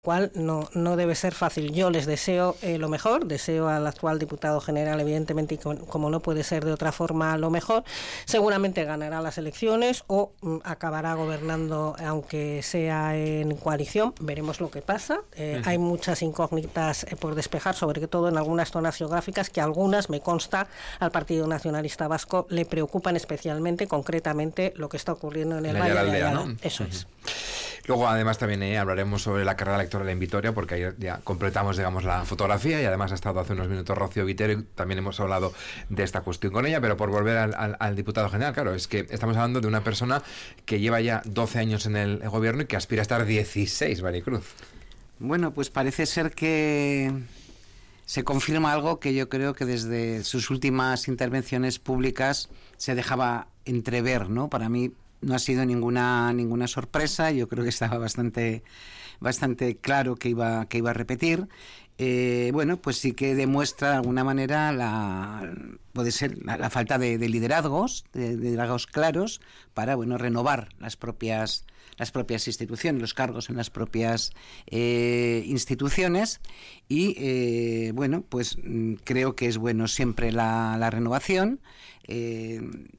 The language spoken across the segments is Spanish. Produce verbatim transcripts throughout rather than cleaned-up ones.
cual no, no debe ser fácil. Yo les deseo eh, lo mejor, deseo al actual diputado general, evidentemente, y con, como no puede ser de otra forma, lo mejor. Seguramente ganará las elecciones o mm, acabará gobernando, aunque sea en coalición. Veremos lo que pasa. Eh, uh-huh. Hay muchas incógnitas eh, por despejar, sobre todo en algunas zonas geográficas, que algunas, me consta, al Partido Nacionalista Vasco le preocupan especialmente, concretamente, lo que está ocurriendo en el en Valle de Ayala, Ayala. ¿no? Eso uh-huh. es. Luego, además, también eh, hablaremos sobre la carrera electoral en Vitoria, porque ahí ya completamos, digamos, la fotografía, y además ha estado hace unos minutos Rocío Vitero y también hemos hablado de esta cuestión con ella. Pero por volver al, al, al diputado general, claro, es que estamos hablando de una persona que lleva ya doce años en el gobierno y que aspira a estar dieciséis, Maricruz. Bueno, pues parece ser que se confirma algo que yo creo que desde sus últimas intervenciones públicas se dejaba entrever, ¿no? Para mí no ha sido ninguna ninguna sorpresa. Yo creo que estaba bastante bastante claro que iba que iba a repetir. Eh, bueno, pues sí que demuestra de alguna manera la puede ser la, la falta de, de liderazgos, de, de liderazgos claros para bueno renovar las propias las propias instituciones, los cargos en las propias eh, instituciones y eh, bueno, pues creo que es bueno siempre la, la renovación. Eh,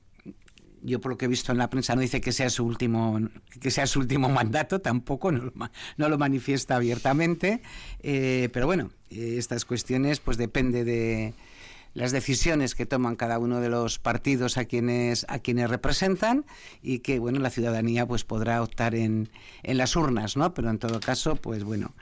Yo por lo que he visto en la prensa no dice que sea su último que sea su último mandato, tampoco no lo, no lo manifiesta abiertamente, eh, pero bueno, eh, estas cuestiones pues depende de las decisiones que toman cada uno de los partidos a quienes a quienes representan y que bueno la ciudadanía pues podrá optar en en las urnas, ¿no? Pero en todo caso pues bueno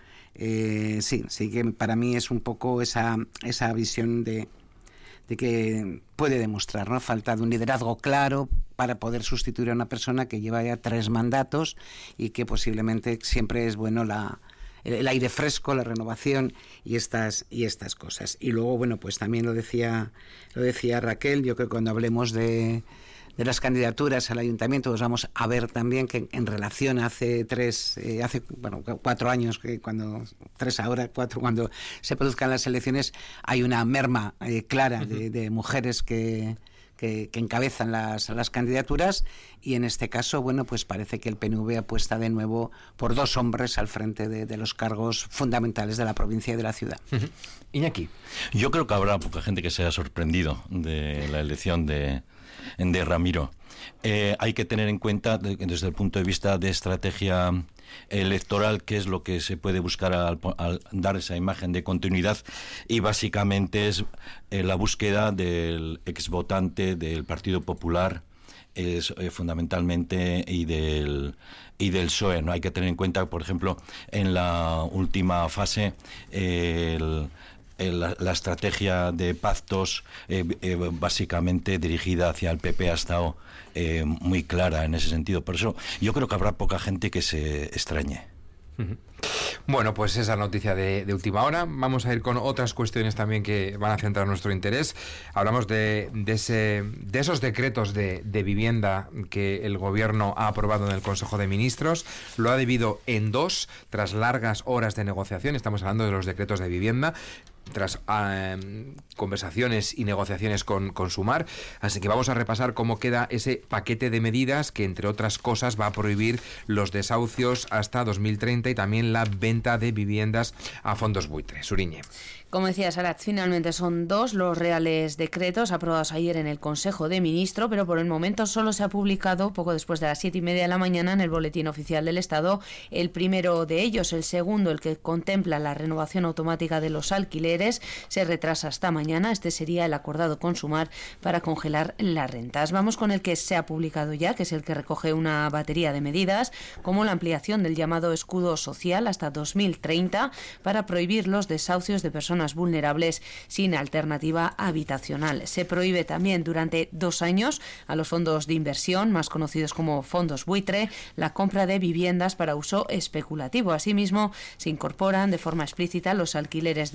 eh, sí sí que para mí es un poco esa esa visión de de que puede demostrar, ¿no? Falta de un liderazgo claro para poder sustituir a una persona que lleva ya tres mandatos y que posiblemente siempre es bueno la, el aire fresco, la renovación y estas y estas cosas. Y luego, bueno, pues también lo decía lo decía Raquel, yo creo que cuando hablemos de de las candidaturas al ayuntamiento, pues vamos a ver también que en relación a hace tres, eh, hace bueno cuatro años, que cuando tres ahora, cuatro cuando se produzcan las elecciones, hay una merma eh, clara de, de mujeres que, que, que encabezan las, las candidaturas y en este caso, bueno, pues parece que el P N V apuesta de nuevo por dos hombres al frente de, de los cargos fundamentales de la provincia y de la ciudad. Uh-huh. Iñaki. Yo creo que habrá poca gente que se haya sorprendido de la elección de de Ramiro. Eh, hay que tener en cuenta de, desde el punto de vista de estrategia electoral qué es lo que se puede buscar al, al dar esa imagen de continuidad y básicamente es eh, la búsqueda del exvotante del Partido Popular es eh, fundamentalmente y del y del P S O E. No hay que tener en cuenta, por ejemplo, en la última fase eh, el La, la estrategia de pactos eh, eh, básicamente dirigida hacia el P P ha estado eh, muy clara en ese sentido. Por eso yo creo que habrá poca gente que se extrañe. Uh-huh. Bueno, pues esa noticia de, de última hora. Vamos a ir con otras cuestiones también que van a centrar nuestro interés. Hablamos de, de, ese, de esos decretos de, de vivienda que el Gobierno ha aprobado en el Consejo de Ministros. Lo ha dividido en dos, tras largas horas de negociación. Estamos hablando de los decretos de vivienda, tras eh, conversaciones y negociaciones con, con Sumar. Así que vamos a repasar cómo queda ese paquete de medidas que, entre otras cosas, va a prohibir los desahucios hasta dos mil treinta y también la venta de viviendas a fondos buitre. Suriñe. Como decía Sarat, finalmente son dos los reales decretos aprobados ayer en el Consejo de Ministros, pero por el momento solo se ha publicado, poco después de las siete y media de la mañana, en el Boletín Oficial del Estado, el primero de ellos. El segundo, el que contempla la renovación automática de los alquileres, se retrasa hasta mañana. Este sería el acordado con Sumar para congelar las rentas. Vamos con el que se ha publicado ya, que es el que recoge una batería de medidas, como la ampliación del llamado escudo social hasta dos mil treinta para prohibir los desahucios de personas vulnerables sin alternativa habitacional. Se prohíbe también durante dos años a los fondos de inversión, más conocidos como fondos buitre, la compra de viviendas para uso especulativo. Asimismo, se incorporan de forma explícita los alquileres de temporada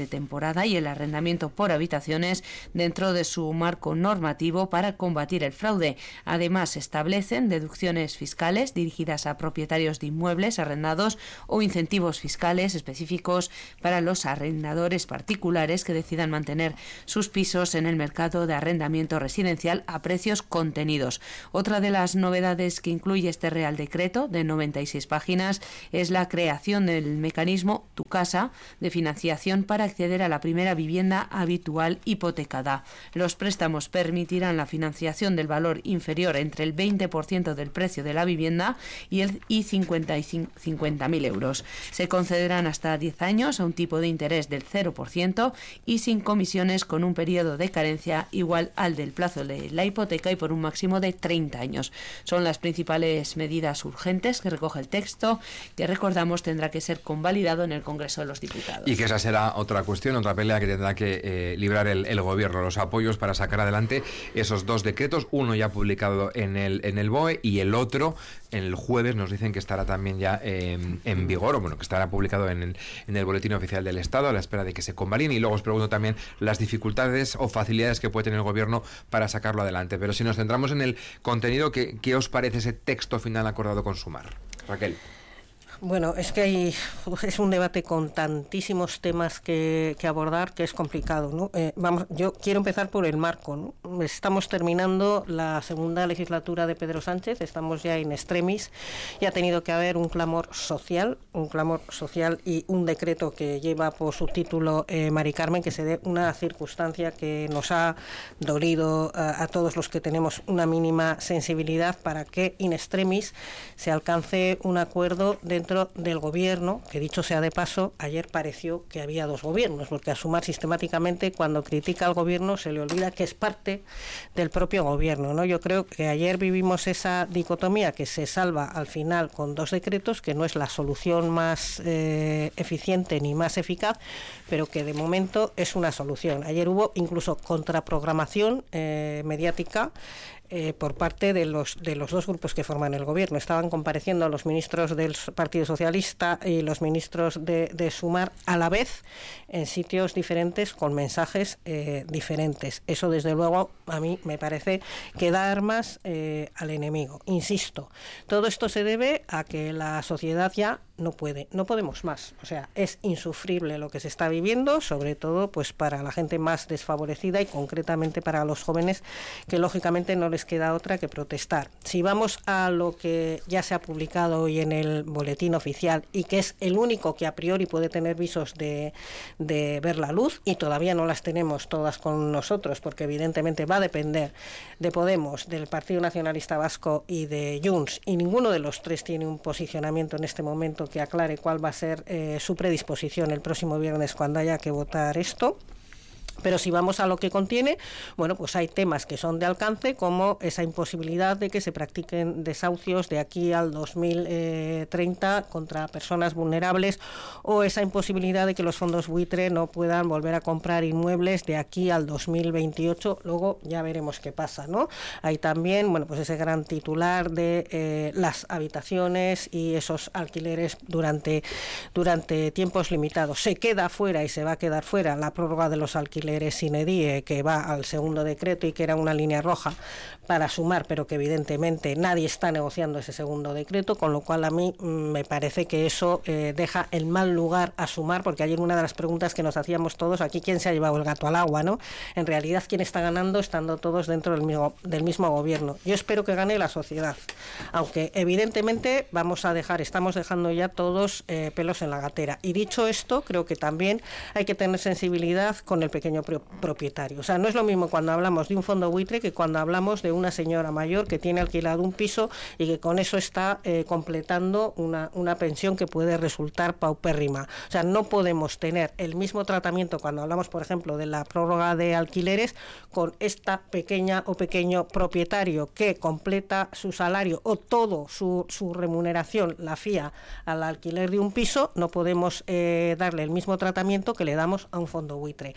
temporada y el arrendamiento por habitaciones dentro de su marco normativo para combatir el fraude. Además, establecen deducciones fiscales dirigidas a propietarios de inmuebles arrendados o incentivos fiscales específicos para los arrendadores particulares que decidan mantener sus pisos en el mercado de arrendamiento residencial a precios contenidos. Otra de las novedades que incluye este Real Decreto de noventa y seis páginas es la creación del mecanismo Tu Casa de financiación para acceder a la primera vivienda habitual hipotecada. Los préstamos permitirán la financiación del valor inferior entre el veinte por ciento del precio de la vivienda y el y cincuenta mil euros. Se concederán hasta diez años a un tipo de interés del cero por ciento y sin comisiones, con un periodo de carencia igual al del plazo de la hipoteca y por un máximo de treinta años. Son las principales medidas urgentes que recoge el texto, que recordamos tendrá que ser convalidado en el Congreso de los Diputados. Y que esa será otra cuestión, otra pelea que tendrá que eh, librar el, el Gobierno, los apoyos para sacar adelante esos dos decretos, uno ya publicado en el, en el B O E y el otro el jueves nos dicen que estará también ya eh, en vigor, o bueno, que estará publicado en el, en el Boletín Oficial del Estado a la espera de que se convalide. Y luego os pregunto también las dificultades o facilidades que puede tener el Gobierno para sacarlo adelante. Pero si nos centramos en el contenido, ¿qué, qué os parece ese texto final acordado con Sumar? Raquel. Bueno, es que hay, es un debate con tantísimos temas que, que abordar que es complicado, ¿no? Eh, vamos, yo quiero empezar por el marco, ¿no? Estamos terminando la segunda legislatura de Pedro Sánchez, estamos ya in extremis y ha tenido que haber un clamor social, un clamor social y un decreto que lleva por subtítulo eh, Mari Carmen, que se dé una circunstancia que nos ha dolido a, a todos los que tenemos una mínima sensibilidad para que in extremis se alcance un acuerdo dentro del Gobierno, que dicho sea de paso, ayer pareció que había dos gobiernos, porque a Sumar sistemáticamente cuando critica al Gobierno se le olvida que es parte del propio Gobierno, ¿no? Yo creo que ayer vivimos esa dicotomía que se salva al final con dos decretos, que no es la solución más eh, eficiente ni más eficaz, pero que de momento es una solución. Ayer hubo incluso contraprogramación eh, mediática Eh, por parte de los de los dos grupos que forman el Gobierno. Estaban compareciendo los ministros del Partido Socialista y los ministros de, de Sumar a la vez en sitios diferentes con mensajes eh, diferentes. Eso, desde luego, a mí me parece que da armas eh, al enemigo. Insisto, todo esto se debe a que la sociedad ya no puede, no podemos más. O sea, es insufrible lo que se está viviendo, sobre todo pues para la gente más desfavorecida y concretamente para los jóvenes, que lógicamente no les queda otra que protestar. Si vamos a lo que ya se ha publicado hoy en el Boletín Oficial y que es el único que a priori puede tener visos de, de ver la luz, y todavía no las tenemos todas con nosotros porque evidentemente va a depender de Podemos, del Partido Nacionalista Vasco y de Junts, y ninguno de los tres tiene un posicionamiento en este momento que aclare cuál va a ser eh, su predisposición el próximo viernes cuando haya que votar esto. Pero si vamos a lo que contiene, bueno, pues hay temas que son de alcance, como esa imposibilidad de que se practiquen desahucios de aquí al dos mil treinta contra personas vulnerables, o esa imposibilidad de que los fondos buitre no puedan volver a comprar inmuebles de aquí al dos mil veintiocho. Luego ya veremos qué pasa, ¿no? Hay también, bueno, pues ese gran titular de eh, las habitaciones y esos alquileres durante, durante tiempos limitados. Se queda fuera y se va a quedar fuera la prórroga de los alquileres sine die, que va al segundo decreto y que era una línea roja para Sumar, pero que evidentemente nadie está negociando ese segundo decreto, con lo cual a mí me parece que eso eh, deja el mal lugar a Sumar, porque ayer una de las preguntas que nos hacíamos todos aquí, ¿quién se ha llevado el gato al agua, no? En realidad, ¿quién está ganando estando todos dentro del mismo, del mismo Gobierno? Yo espero que gane la sociedad, aunque evidentemente vamos a dejar, estamos dejando ya todos eh, pelos en la gatera. Y dicho esto, creo que también hay que tener sensibilidad con el pequeño propietario. O sea, no es lo mismo cuando hablamos de un fondo buitre que cuando hablamos de una señora mayor que tiene alquilado un piso y que con eso está eh, completando una, una pensión que puede resultar paupérrima. O sea, no podemos tener el mismo tratamiento cuando hablamos, por ejemplo, de la prórroga de alquileres con esta pequeña o pequeño propietario que completa su salario o todo su, su remuneración la fía al alquiler de un piso. No podemos eh, darle el mismo tratamiento que le damos a un fondo buitre. Con lo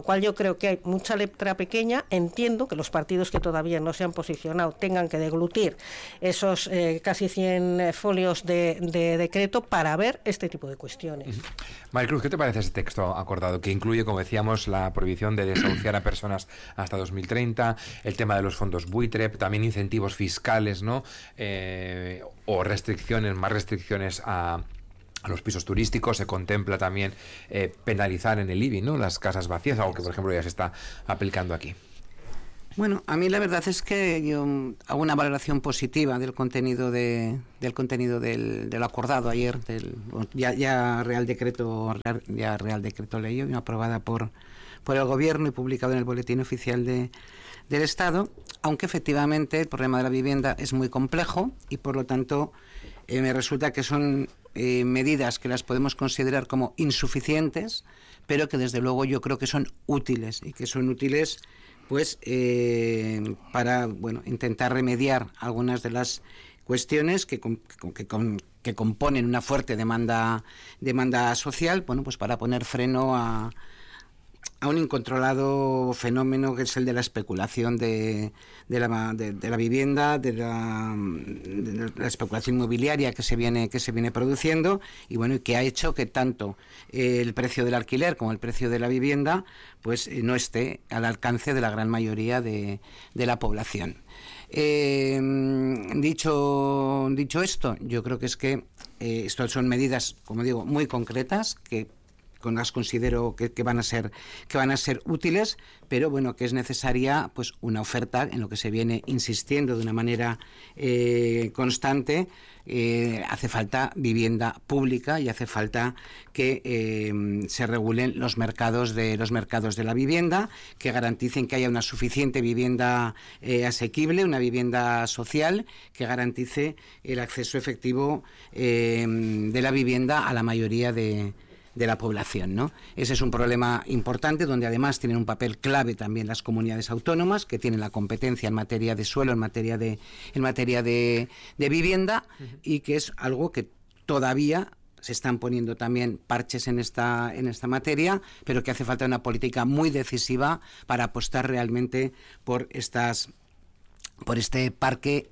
lo cual yo creo que hay mucha letra pequeña. Entiendo que los partidos que todavía no se han posicionado tengan que deglutir esos eh, casi cien folios de, de decreto para ver este tipo de cuestiones. Uh-huh. Maricruz, ¿qué te parece ese texto acordado que incluye, como decíamos, la prohibición de desahuciar a personas hasta dos mil treinta, el tema de los fondos buitre, también incentivos fiscales, ¿no? Eh, o restricciones, más restricciones a a los pisos turísticos? Se contempla también eh, penalizar en el I B I, ¿no?, las casas vacías, algo que por ejemplo ya se está aplicando aquí. Bueno, a mí la verdad es que yo hago una valoración positiva del contenido de, del contenido del, del acordado ayer, del ya, ya Real Decreto ya Real Decreto Ley, aprobada por por el Gobierno y publicado en el Boletín Oficial de, del Estado, aunque efectivamente el problema de la vivienda es muy complejo y por lo tanto eh, me resulta que son Eh, medidas que las podemos considerar como insuficientes, pero que desde luego yo creo que son útiles y que son útiles pues eh, para bueno intentar remediar algunas de las cuestiones que, que, que, que componen una fuerte demanda demanda social, bueno, pues para poner freno a a un incontrolado fenómeno que es el de la especulación de, de, la, de, de la vivienda, de la, de la especulación inmobiliaria que se viene que se viene produciendo y bueno, y que ha hecho que tanto eh, el precio del alquiler como el precio de la vivienda pues eh, no esté al alcance de la gran mayoría de, de la población. Eh, dicho dicho esto, yo creo que es que eh, esto son medidas, como digo, muy concretas que con las considero que, que van a ser que van a ser útiles, pero bueno, que es necesaria pues una oferta en lo que se viene insistiendo de una manera eh, constante. Eh, hace falta vivienda pública y hace falta que eh, se regulen los mercados de los mercados de la vivienda, que garanticen que haya una suficiente vivienda eh, asequible, una vivienda social, que garantice el acceso efectivo eh, de la vivienda a la mayoría de de la población, ¿no? Ese es un problema importante donde además tienen un papel clave también las comunidades autónomas que tienen la competencia en materia de suelo, en materia de en materia de, de vivienda uh-huh. y que es algo que todavía se están poniendo también parches en esta en esta materia, pero que hace falta una política muy decisiva para apostar realmente por estas por este parque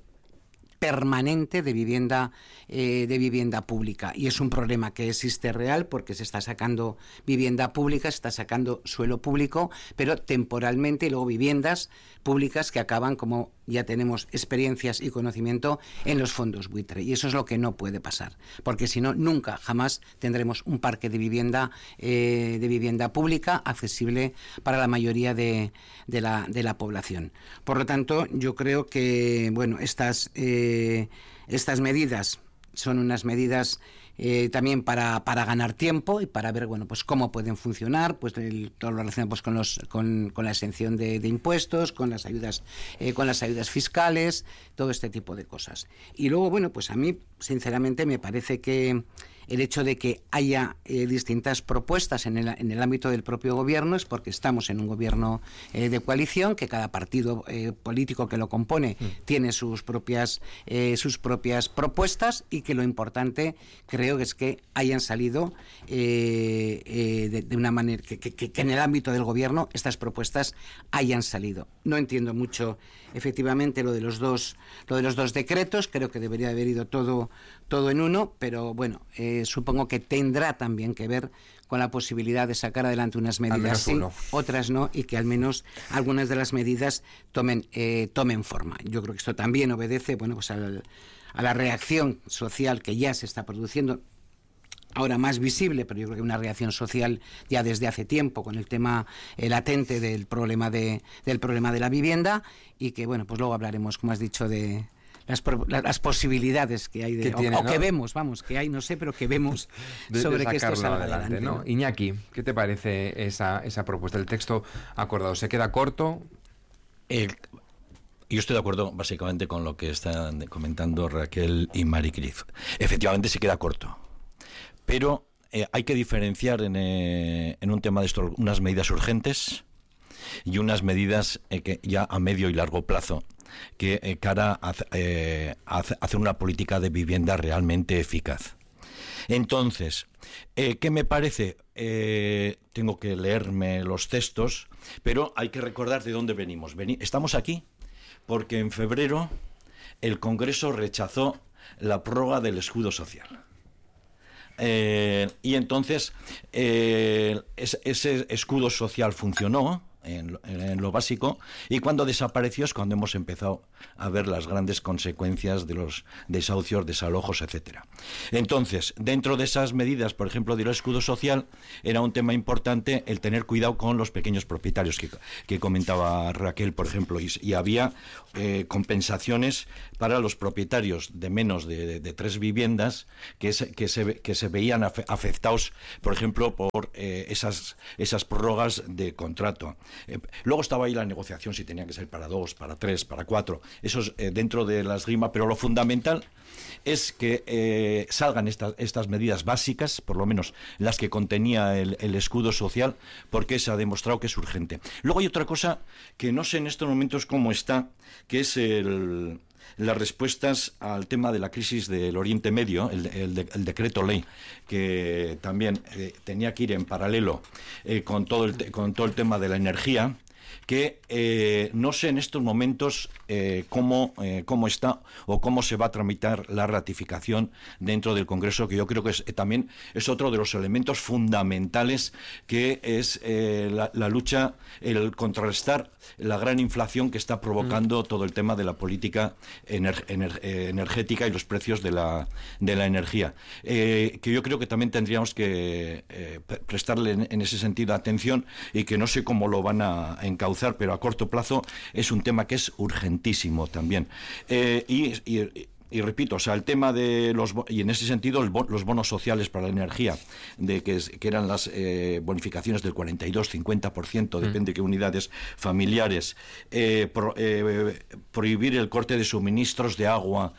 permanente de vivienda eh, de vivienda pública, y es un problema que existe real porque se está sacando vivienda pública, se está sacando suelo público, pero temporalmente, y luego viviendas públicas que acaban, como ya tenemos experiencias y conocimiento, en los fondos buitre, y eso es lo que no puede pasar, porque si no, nunca jamás tendremos un parque de vivienda eh, de vivienda pública accesible para la mayoría de, de, la, de la población. Por lo tanto, yo creo que bueno, estas eh, estas medidas son unas medidas eh, también para, para ganar tiempo y para ver bueno pues cómo pueden funcionar, pues el, todo lo relacionado pues con los con, con la exención de, de impuestos, con las ayudas eh, con las ayudas fiscales, todo este tipo de cosas. Y luego bueno, pues a mí sinceramente me parece que el hecho de que haya eh, distintas propuestas en el, en el ámbito del propio gobierno es porque estamos en un gobierno eh, de coalición, que cada partido eh, político que lo compone mm. tiene sus propias eh, sus propias propuestas, y que lo importante creo que es que hayan salido eh, eh, de, de una manera que, que, que en el ámbito del gobierno estas propuestas hayan salido. No entiendo mucho efectivamente lo de los dos lo de los dos decretos, creo que debería haber ido todo todo en uno, pero bueno, eh, supongo que tendrá también que ver con la posibilidad de sacar adelante unas medidas sí, uno. otras no, y que al menos algunas de las medidas tomen eh, tomen forma. Yo creo que esto también obedece bueno pues al, a la reacción social que ya se está produciendo, ahora más visible, pero yo creo que una reacción social ya desde hace tiempo con el tema eh, latente del problema de del problema de la vivienda, y que bueno, pues luego hablaremos, como has dicho, de Las, las posibilidades que hay de, que tiene, o, o ¿no? que vemos, vamos, que hay, no sé, pero que vemos de, sobre de que esto salga adelante, adelante, ¿no? ¿no? Iñaki, ¿qué te parece esa, esa propuesta? El texto acordado, ¿se queda corto? El, yo estoy de acuerdo básicamente con lo que están comentando Raquel y Maricruz. Efectivamente se queda corto, pero eh, hay que diferenciar en, eh, en un tema de esto unas medidas urgentes y unas medidas eh, que ya a medio y largo plazo, que eh, cara a, eh, a hacer una política de vivienda realmente eficaz. Entonces, eh, ¿qué me parece? Eh, tengo que leerme los textos, pero hay que recordar de dónde venimos. Veni- estamos aquí porque en febrero el Congreso rechazó la prórroga del escudo social. Eh, y entonces eh, es, ese escudo social funcionó en lo, en lo básico, y cuando desapareció es cuando hemos empezado a ver las grandes consecuencias de los desahucios, desalojos, etcétera. Entonces, dentro de esas medidas, por ejemplo, del escudo social, era un tema importante el tener cuidado con los pequeños propietarios que, que comentaba Raquel, por ejemplo, y, y había eh, compensaciones para los propietarios de menos de, de, de tres viviendas que se, que se, que se veían afe, afectados, por ejemplo, por eh, esas, esas prórrogas de contrato. Eh, luego estaba ahí la negociación si tenía que ser para dos, para tres, para cuatro. Eso es eh, dentro de la esgrima, pero lo fundamental es que eh, salgan esta, estas medidas básicas, por lo menos las que contenía el, el escudo social, porque se ha demostrado que es urgente. Luego hay otra cosa que no sé en estos momentos cómo está, que es el... las respuestas al tema de la crisis del Oriente Medio, el, el, de, el decreto ley, que también eh, tenía que ir en paralelo eh, con, todo el te, con todo el tema de la energía, que eh, no sé en estos momentos eh, cómo, eh, cómo está o cómo se va a tramitar la ratificación dentro del Congreso, que yo creo que es, eh, también es otro de los elementos fundamentales, que es eh, la, la lucha, el contrarrestar la gran inflación que está provocando mm. todo el tema de la política ener, ener, eh, energética y los precios de la, de la energía, eh, que yo creo que también tendríamos que eh, prestarle en, en ese sentido atención, y que no sé cómo lo van a encauzar, pero a corto plazo es un tema que es urgentísimo también. Eh, y, y, y repito, o sea, el tema de los, y en ese sentido el bon, los bonos sociales para la energía, de que, es, que eran las eh, bonificaciones del cuarenta y dos a cincuenta por ciento, mm. depende de qué unidades familiares, eh, pro, eh, prohibir el corte de suministros de agua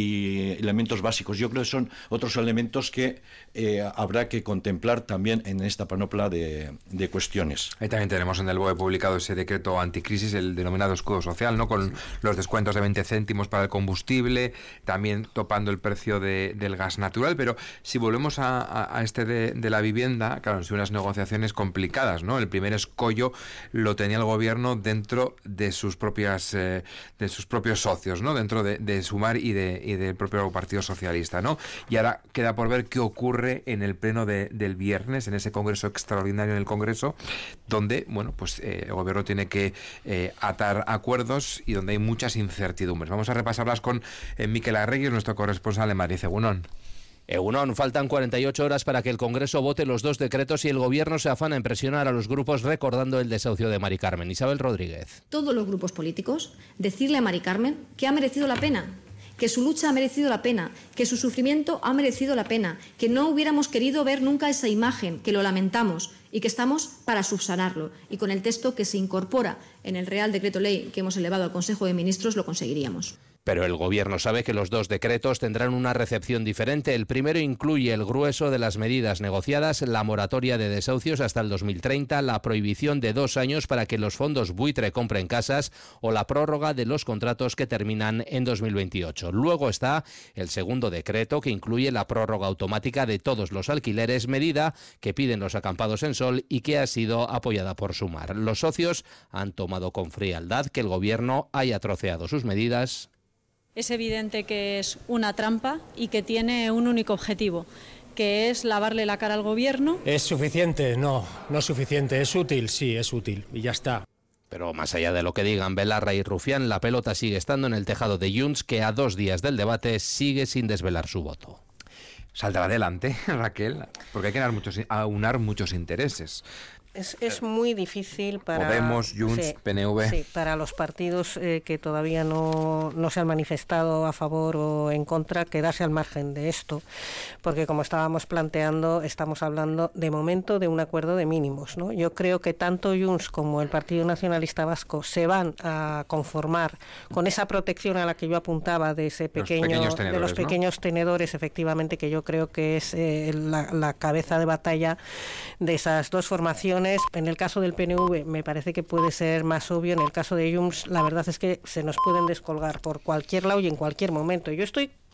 y elementos básicos. Yo creo que son otros elementos que eh, habrá que contemplar también en esta panopla de, de cuestiones. Ahí también tenemos en el B O E publicado ese decreto anticrisis, el denominado escudo social, ¿no? Con los descuentos de veinte céntimos para el combustible, también topando el precio de, del gas natural. Pero si volvemos a, a, a este de, de la vivienda, claro, han sido unas negociaciones complicadas, ¿no? El primer escollo lo tenía el gobierno dentro de sus propias eh, de sus propios socios, ¿no? Dentro de, de Sumar y, de, y del propio Partido Socialista, ¿no? Y ahora queda por ver qué ocurre en el pleno de, del viernes, en ese congreso extraordinario en el Congreso, donde, bueno, pues eh, el gobierno tiene que eh, atar acuerdos y donde hay muchas incertidumbres. Vamos a repasarlas con eh, Miquel Arregui, nuestro corresponsal en Madrid. Egunon. Egunon, faltan cuarenta y ocho horas para que el Congreso vote los dos decretos y el Gobierno se afana en presionar a los grupos recordando el desahucio de Mari Carmen. Isabel Rodríguez. Todos los grupos políticos decirle a Mari Carmen que ha merecido la pena, que su lucha ha merecido la pena, que su sufrimiento ha merecido la pena, que no hubiéramos querido ver nunca esa imagen, que lo lamentamos y que estamos para subsanarlo. Y con el texto que se incorpora en el Real Decreto Ley que hemos elevado al Consejo de Ministros lo conseguiríamos. Pero el Gobierno sabe que los dos decretos tendrán una recepción diferente. El primero incluye el grueso de las medidas negociadas, la moratoria de desahucios hasta el dos mil treinta, la prohibición de dos años para que los fondos buitre compren casas o la prórroga de los contratos que terminan en dos mil veintiocho. Luego está el segundo decreto, que incluye la prórroga automática de todos los alquileres, medida que piden los acampados en Sol y que ha sido apoyada por Sumar. Los socios han tomado con frialdad que el Gobierno haya troceado sus medidas. Es evidente que es una trampa y que tiene un único objetivo, que es lavarle la cara al Gobierno. ¿Es suficiente? No, no es suficiente. ¿Es útil? Sí, es útil. Y ya está. Pero más allá de lo que digan Belarra y Rufián, la pelota sigue estando en el tejado de Junts, que a dos días del debate sigue sin desvelar su voto. Saldrá adelante, Raquel, porque hay que aunar muchos, aunar muchos intereses. Es, es muy difícil para Podemos, Junts, sí, P N V. Sí, para los partidos eh, que todavía no, no se han manifestado a favor o en contra, quedarse al margen de esto, porque como estábamos planteando, estamos hablando de momento de un acuerdo de mínimos, ¿no? Yo creo que tanto Junts como el Partido Nacionalista Vasco se van a conformar con esa protección a la que yo apuntaba de ese pequeño, los tenedores, de los pequeños ¿no? tenedores, efectivamente, que yo creo que es eh, la, la cabeza de batalla de esas dos formaciones. En el caso del P N V me parece que puede ser más obvio. En el caso de Junts, la verdad es que se nos pueden descolgar por cualquier lado y en cualquier momento. Yo estoy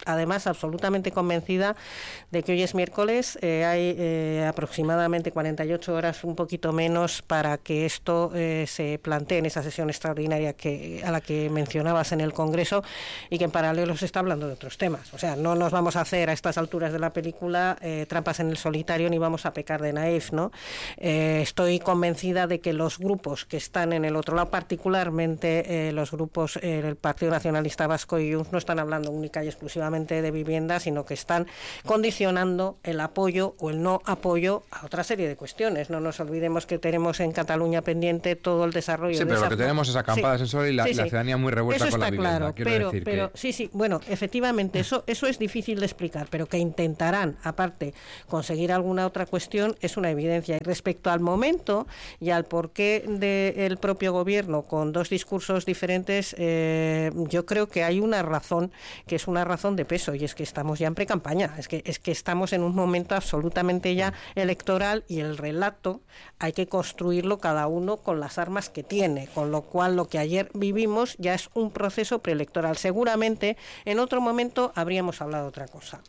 además absolutamente convencida de que hoy es miércoles, eh, hay eh, aproximadamente cuarenta y ocho horas, un poquito menos, para que esto eh, se plantee en esa sesión extraordinaria que a la que mencionabas en el Congreso, y que en paralelo se está hablando de otros temas. O sea, no nos vamos a hacer a estas alturas de la película eh, trampas en el solitario, ni vamos a pecar de naif, ¿no? Eh, estoy convencida de que los grupos que están en el otro lado, particularmente eh, los grupos eh, del Partido Nacionalista Vasco y Junts, no están hablando única y exclusivamente de vivienda, sino que están condicionando el apoyo o el no apoyo a otra serie de cuestiones. No nos olvidemos que tenemos en Cataluña pendiente todo el desarrollo. Sí, de pero esa... lo que tenemos es acampadas sí. en sol y la, sí, la sí. ciudadanía muy revuelta eso con la está vivienda. Claro, Quiero pero, decir pero que... sí, sí, bueno, efectivamente, eso, eso es difícil de explicar, pero que intentarán, aparte, conseguir alguna otra cuestión, es una evidencia. Y respecto al momento y al porqué del propio gobierno con dos discursos diferentes, eh, yo creo que hay una razón que es una razón de peso, y es que estamos ya en precampaña, es que, es que estamos en un momento absolutamente ya electoral, y el relato hay que construirlo cada uno con las armas que tiene, con lo cual lo que ayer vivimos ya es un proceso preelectoral. Seguramente en otro momento habríamos hablado de otra cosa.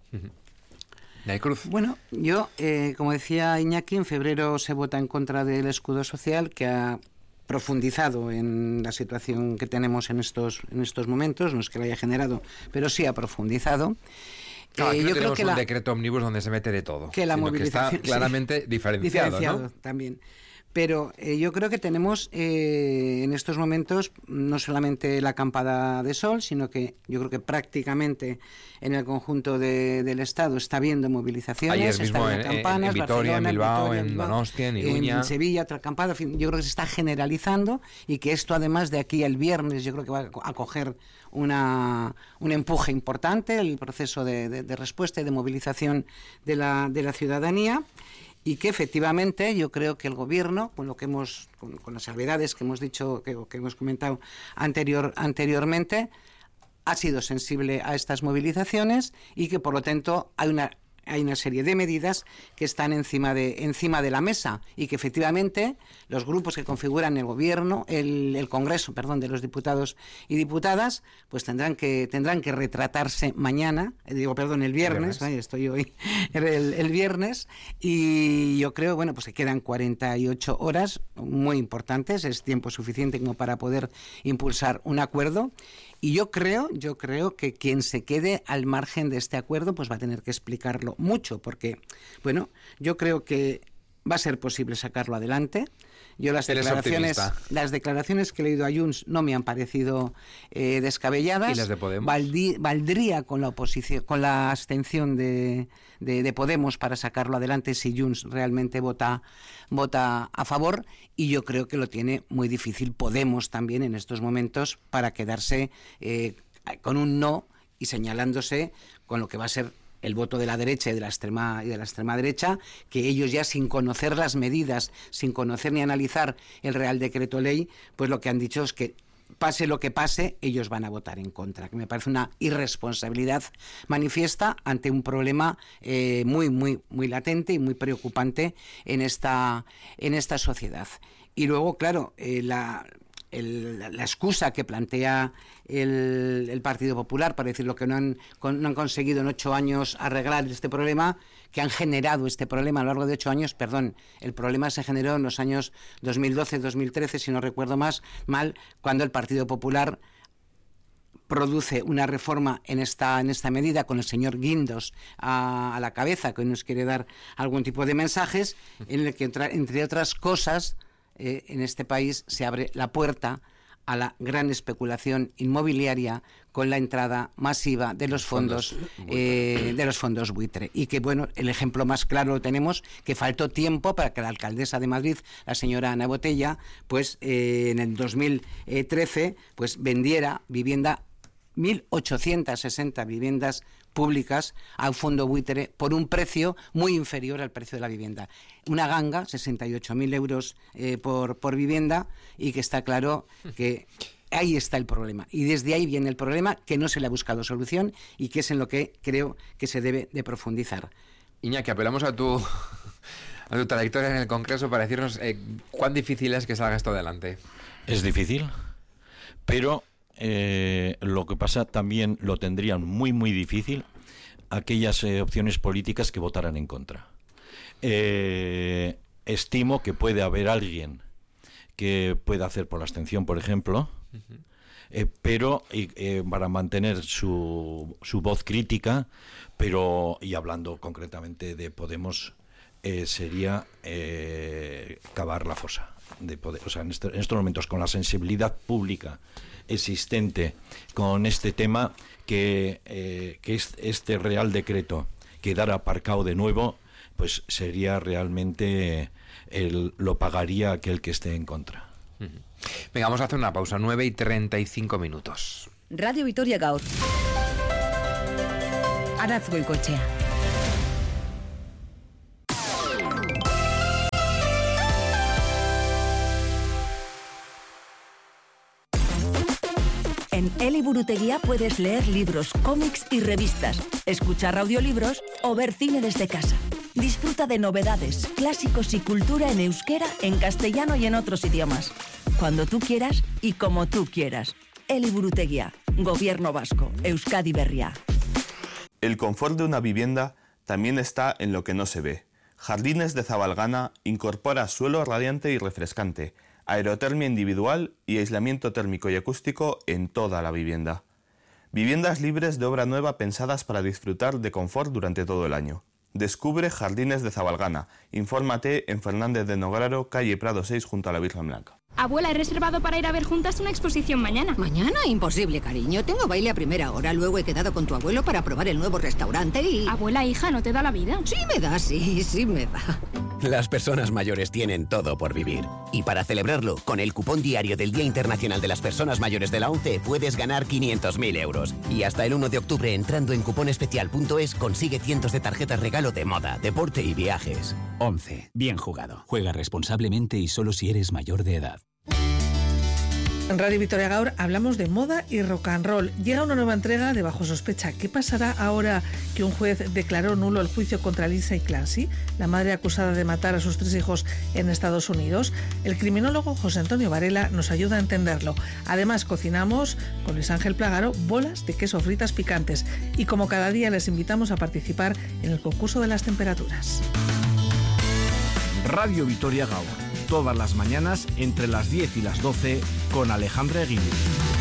Cruz. Bueno, yo, eh, como decía Iñaki, en febrero se vota en contra del escudo social, que ha profundizado en la situación que tenemos en estos en estos momentos. No es que la haya generado, pero sí ha profundizado. Claro, aquí eh, no yo tenemos creo que un la, decreto ómnibus donde se mete de todo, que la sino movilización que está claramente sí, diferenciado, diferenciado ¿no? también. Pero eh, yo creo que tenemos eh, en estos momentos no solamente la acampada de sol, sino que yo creo que prácticamente en el conjunto de, del Estado está habiendo movilizaciones. Ayer mismo en, campanas, en Vitoria, en Bilbao, Vitoria, en Bilbao, Donostia, en Iruña. En Sevilla, otra acampada. En fin, yo creo que se está generalizando, y que esto, además, de aquí al viernes, yo creo que va a coger una, un empuje importante, el proceso de, de, de respuesta y de movilización de la, de la ciudadanía. Y que efectivamente yo creo que el gobierno, con lo que hemos, con, con las salvedades que hemos dicho, que, que hemos comentado anterior, anteriormente, ha sido sensible a estas movilizaciones, y que por lo tanto hay una hay una serie de medidas que están encima de encima de la mesa, y que efectivamente los grupos que configuran el gobierno, el, el Congreso, perdón, de los diputados y diputadas, pues tendrán que tendrán que retratarse mañana, digo, perdón, el viernes, ¿vale? Estoy hoy el, el viernes, y yo creo, bueno, pues que quedan cuarenta y ocho horas muy importantes, es tiempo suficiente como para poder impulsar un acuerdo. Y yo creo, yo creo que quien se quede al margen de este acuerdo, pues va a tener que explicarlo mucho, porque, bueno, yo creo que va a ser posible sacarlo adelante. Yo las declaraciones, las declaraciones que he leído a Junts no me han parecido eh, descabelladas. ¿Y las de Podemos? Valdí, valdría con la oposición, con la abstención de, de, de Podemos para sacarlo adelante si Junts realmente vota, vota a favor. Y yo creo que lo tiene muy difícil Podemos también en estos momentos para quedarse eh, con un no y señalándose con lo que va a ser el voto de la derecha y de la extrema y de la extrema derecha, que ellos ya, sin conocer las medidas, sin conocer ni analizar el Real Decreto Ley, pues lo que han dicho es que pase lo que pase, ellos van a votar en contra, que me parece una irresponsabilidad manifiesta ante un problema eh, muy muy muy latente y muy preocupante en esta en esta sociedad. Y luego, claro, eh, la El, la, la excusa que plantea el, el Partido Popular para decir lo que no han, con, no han conseguido en ocho años arreglar este problema, que han generado este problema a lo largo de ocho años, perdón, el problema se generó en los años dos mil doce dos mil trece, si no recuerdo más mal, cuando el Partido Popular produce una reforma en esta en esta medida con el señor Guindos a, a la cabeza, que hoy nos quiere dar algún tipo de mensajes, en el que, entre, entre otras cosas, Eh, en este país se abre la puerta a la gran especulación inmobiliaria con la entrada masiva de los fondos, fondos eh, de los fondos buitre. Y que, bueno, el ejemplo más claro lo tenemos, que faltó tiempo para que la alcaldesa de Madrid, la señora Ana Botella, pues eh, en el dos mil trece pues vendiera vivienda, mil ochocientas sesenta viviendas públicas a un fondo buitre por un precio muy inferior al precio de la vivienda. Una ganga, sesenta y ocho mil euros eh, por, por vivienda, y que está claro que ahí está el problema. Y desde ahí viene el problema, que no se le ha buscado solución y que es en lo que creo que se debe de profundizar. Iñaki, apelamos a tu, a tu trayectoria en el Congreso para decirnos eh, cuán difícil es que salga esto adelante. Es difícil, pero eh, lo que pasa también lo tendrían muy, muy difícil aquellas eh, opciones políticas que votaran en contra. Eh, estimo que puede haber alguien que pueda hacer por la abstención, por ejemplo, uh-huh. eh, pero eh, para mantener su, su voz crítica, pero, y hablando concretamente de Podemos, eh, sería eh, cavar la fosa de poder. O sea, en, este, en estos momentos, con la sensibilidad pública existente con este tema, que, eh, que este Real Decreto quedara aparcado de nuevo, pues sería realmente, el, lo pagaría aquel que esté en contra. Uh-huh. Venga, vamos a hacer una pausa, nueve y treinta y cinco minutos. Radio Vitoria Gaur. Aratz Goikoetxea. En Eliburuteguía puedes leer libros, cómics y revistas, escuchar audiolibros o ver cine desde casa. Disfruta de novedades, clásicos y cultura en euskera, en castellano y en otros idiomas. Cuando tú quieras y como tú quieras. Eliburuteguía, Gobierno Vasco, Euskadi Berria. El confort de una vivienda también está en lo que no se ve. Jardines de Zabalgana incorpora suelo radiante y refrescante, aerotermia individual y aislamiento térmico y acústico en toda la vivienda. Viviendas libres de obra nueva pensadas para disfrutar de confort durante todo el año. Descubre Jardines de Zabalgana. Infórmate en Fernández de Nograro, calle Prado seis, junto a la Virgen Blanca. Abuela, he reservado para ir a ver juntas una exposición mañana. ¿Mañana? Imposible, cariño. Tengo baile a primera hora. Luego he quedado con tu abuelo para probar el nuevo restaurante y... Abuela, hija, ¿no te da la vida? Sí me da, sí, sí me da. Las personas mayores tienen todo por vivir. Y para celebrarlo, con el cupón diario del Día Internacional de las Personas Mayores de la ONCE puedes ganar quinientos mil euros. Y hasta el uno de octubre, entrando en cuponespecial punto es, consigue cientos de tarjetas regalo de moda, deporte y viajes. ONCE. Bien jugado. Juega responsablemente y solo si eres mayor de edad. En Radio Vitoria Gaur hablamos de moda y rock and roll. Llega una nueva entrega de Bajo Sospecha. ¿Qué pasará ahora que un juez declaró nulo el juicio contra Lindsay Clancy, la madre acusada de matar a sus tres hijos en Estados Unidos? El criminólogo José Antonio Varela nos ayuda a entenderlo. Además, cocinamos con Luis Ángel Plagaro bolas de queso fritas picantes. Y como cada día, les invitamos a participar en el concurso de las temperaturas. Radio Vitoria Gaur. Todas las mañanas entre las diez y las doce con Alejandra Eguín.